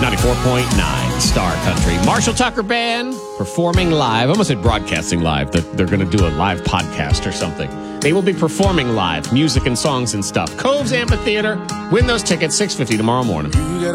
94.9 Star Country. Marshall Tucker Band performing live. I almost said broadcasting live. That they're going to do a live podcast or something. They will be performing live music and songs and stuff. Coves Amphitheater. Win those tickets, $6.50 tomorrow morning.